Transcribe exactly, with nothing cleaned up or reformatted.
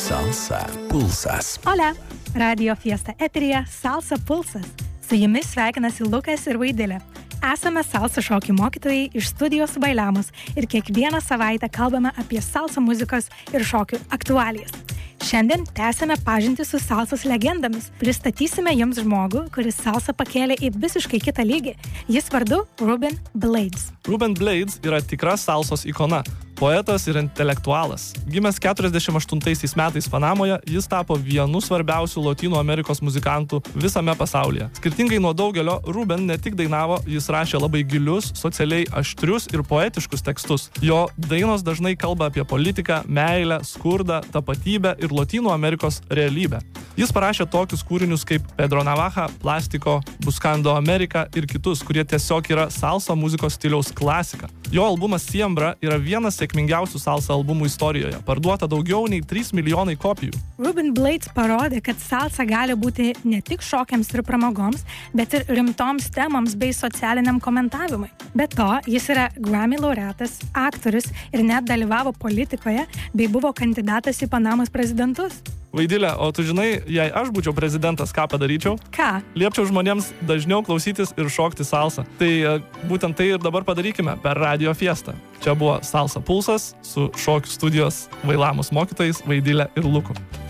Salsa Pulsas. Hola, Radio Fiesta eteryje Salsa Pulsas. Su jumis sveikinasi Lukas ir Vaidilė. Esame salsa šokių mokytojai iš studijos Bailamos ir kiekvieną savaitę kalbame apie salsa muzikos ir šokių aktualijas. Šiandien tęsime pažintį su salsos legendomis. Pristatysime jums žmogų, kuris salsą pakėlė į visiškai kitą lygį. Jis vardu Ruben Blades. Ruben Blades yra tikra salsos ikona, poetas ir intelektualas. Gimęs keturiasdešimt aštuntaisiais metais Panamoje, jis tapo vienu svarbiausių Lotynų Amerikos muzikantų visame pasaulyje. Skirtingai nuo daugelio, Ruben ne tik dainavo, jis rašė labai gilius, socialiai aštrius ir poetiškus tekstus. Jo dainos dažnai kalba apie politiką, meilę, skurdą, tapatybę ir Lotynų Amerikos realybę. Jis parašė tokius kūrinius kaip Pedro Navaja, Plastiko, Buscando America ir kitus, kurie tiesiog yra salsa muzikos stiliaus klasika. Jo albumas Siembra yra vienas sėkmingiausių salsa albumų istorijoje, parduota daugiau nei trys milijonai kopijų. Ruben Blades parodė, kad salsa gali būti ne tik šokiams ir pramogoms, bet ir rimtoms temoms bei socialiniam komentavimui. Be to, jis yra Grammy laureatas, aktorius ir net dalyvavo politikoje, bei buvo kandidatas į Panamos prezidentus. Vaidilė, o tu žinai, jei aš būčiau prezidentas, ką padaryčiau? Ką? Liepčiau žmonėms dažniau klausytis ir šokti salsą. Tai būtent tai ir dabar padarykime per Radio Fiesta. Čia buvo Salsa Pulsas su šokių studijos Vailamos mokytojais Vaidilė ir Luku.